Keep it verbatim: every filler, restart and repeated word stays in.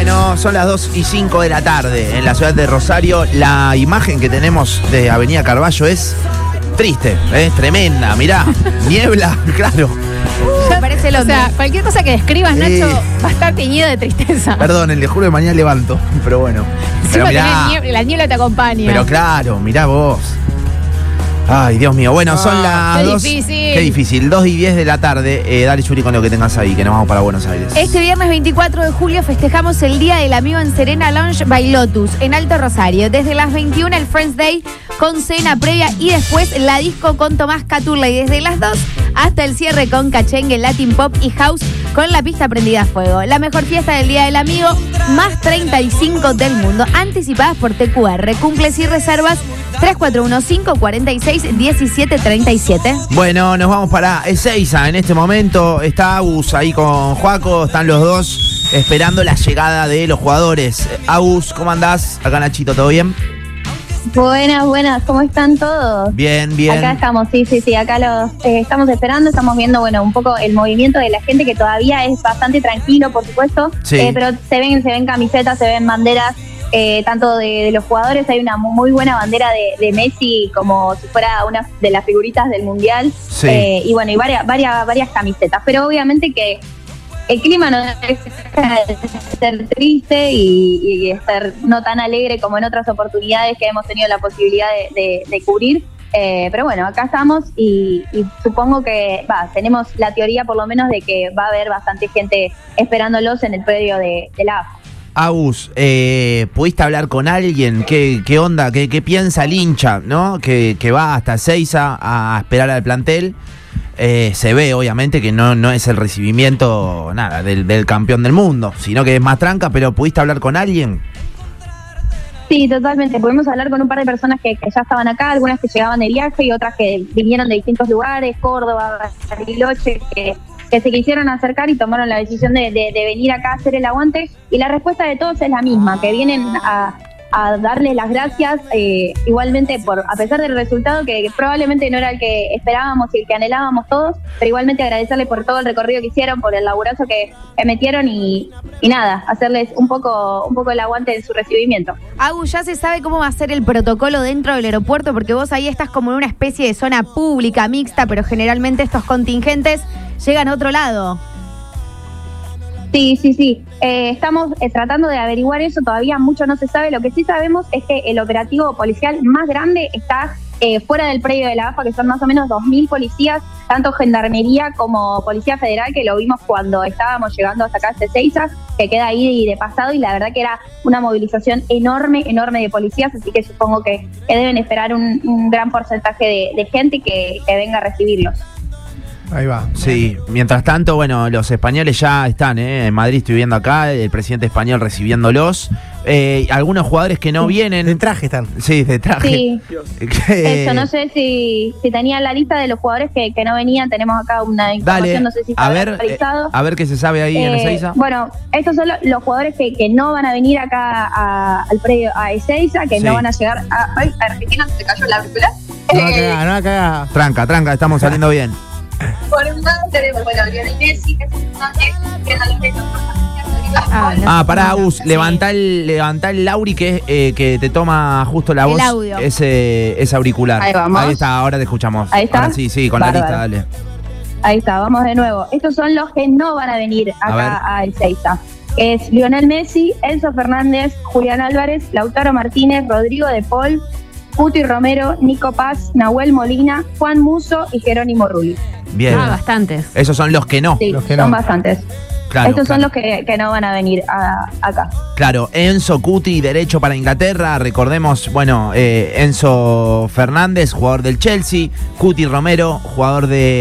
Bueno, son las dos y cinco de la tarde en la ciudad de Rosario. La imagen que tenemos de Avenida Carballo es triste, es tremenda. Mirá, niebla, claro. Uh, me parece lo, o sea, cualquier cosa que describas, Nacho, eh, va a estar teñido de tristeza. Perdón, le juro que mañana levanto, pero bueno. Pero mirá, niebla, la niebla te acompaña. Pero claro, mirá vos. Ay, Dios mío. Bueno, son las qué dos. Difícil. Qué difícil. dos y diez de la tarde. Eh, dale, Churi, con lo que tengas ahí, que nos vamos para Buenos Aires. Este viernes veinticuatro de julio festejamos el Día del Amigo en Serena Lounge by Lotus, en Alto Rosario. Desde las veintiuna el Friends Day con cena previa y después la disco con Tomás Caturla. Y desde las dos hasta el cierre con cachengue, Latin Pop y House con la pista prendida a fuego. La mejor fiesta del Día del Amigo, más treinta y cinco del mundo. Anticipadas por T Q R. Cumples y reservas tres cuatro uno cinco, cuatro seis, diecisiete treinta y siete. Bueno, nos vamos para Ezeiza en este momento. Está Agus ahí con Joaco, están los dos esperando la llegada de los jugadores. Agus, ¿cómo andás? Acá Nachito, ¿todo bien? Buenas, buenas, ¿cómo están todos? Bien, bien. Acá estamos, sí, sí, sí, acá los eh, estamos esperando, estamos viendo, bueno, un poco el movimiento de la gente, que todavía es bastante tranquilo, por supuesto, sí. eh, pero se ven, se ven camisetas, se ven banderas, eh, tanto de, de los jugadores. Hay una muy buena bandera de, de Messi, como si fuera una de las figuritas del Mundial, sí. eh, y bueno, y varias, varias, varias camisetas, pero obviamente que el clima no debe ser triste y, y estar no tan alegre como en otras oportunidades que hemos tenido la posibilidad de, de, de cubrir. Eh, pero bueno, acá estamos y, y supongo que va, tenemos la teoría por lo menos de que va a haber bastante gente esperándolos en el predio de, de la A F A. Agus, eh, ¿pudiste hablar con alguien? ¿Qué, qué onda? ¿Qué, qué piensa el hincha, ¿no? Que, que va hasta Ezeiza a esperar al plantel. Eh, se ve obviamente que no, no es el recibimiento nada del, del campeón del mundo, sino que es más tranca, pero ¿pudiste hablar con alguien? Sí, totalmente. Pudimos hablar con un par de personas que, que ya estaban acá, algunas que llegaban de viaje y otras que vinieron de distintos lugares, Córdoba, Bariloche, que, que se quisieron acercar y tomaron la decisión de, de, de venir acá a hacer el aguante. Y la respuesta de todos es la misma, que vienen a... a darle las gracias, eh, igualmente por a pesar del resultado que, que probablemente no era el que esperábamos y el que anhelábamos todos, pero igualmente agradecerles por todo el recorrido que hicieron, por el laburazo que, que metieron y, y nada, hacerles un poco un poco el aguante de su recibimiento. Agus, ¿ya se sabe cómo va a ser el protocolo dentro del aeropuerto? Porque vos ahí estás como en una especie de zona pública, mixta, pero generalmente estos contingentes llegan a otro lado. Sí, sí, sí. Eh, estamos eh, tratando de averiguar eso, todavía mucho no se sabe. Lo que sí sabemos es que el operativo policial más grande está eh, fuera del predio de la A F A, que son más o menos dos mil policías, tanto gendarmería como policía federal, que lo vimos cuando estábamos llegando hasta acá a Ezeiza, que queda ahí de pasado, y la verdad que era una movilización enorme, enorme de policías, así que supongo que, que deben esperar un, un gran porcentaje de, de gente que, que venga a recibirlos. Ahí va. Sí, mientras tanto, bueno, los españoles ya están, ¿eh? En Madrid estoy viendo acá, el presidente español recibiéndolos. Eh, algunos jugadores que no sí, vienen. De traje están. Sí, de traje. Sí. Eso, no sé si, si tenían la lista de los jugadores que, que no venían. Tenemos acá una información, Dale, no sé si está a ver, actualizado. Eh, a ver qué se sabe ahí eh, en Ezeiza. Bueno, estos son los, los jugadores que, que no van a venir acá a, al predio a Ezeiza, que sí. no van a llegar a... Ay, a Argentina se cayó la auricular. No va a cagar, no va a cagar. Tranca, tranca, estamos saliendo bien. Por un lado tenemos, bueno, Lionel Messi, que es un personaje que es el de Ah, no ah pará, Agus, sí. levantá el, levantá el Lauri que, eh, que te toma justo la el voz. Audio. Ese, ese auricular. Ahí vamos. Ahí está, ahora te escuchamos. Ahí está. Ahora sí, sí, con Bárbaro. la lista, dale. Ahí está, vamos de nuevo. Estos son los que no van a venir acá a, a Ezeiza. Es Lionel Messi, Enzo Fernández, Julián Álvarez, Lautaro Martínez, Rodrigo de Paul, Cuti Romero, Nico Paz, Nahuel Molina, Juan Musso y Jerónimo Rulli. Bien. Ah, bastantes. Esos son los que no. Sí, los que son no. bastantes. Claro, Estos claro. son los que, que no van a venir a, acá. Claro, Enzo Cuti, derecho para Inglaterra. Recordemos, bueno, eh, Enzo Fernández, jugador del Chelsea. Cuti Romero, jugador de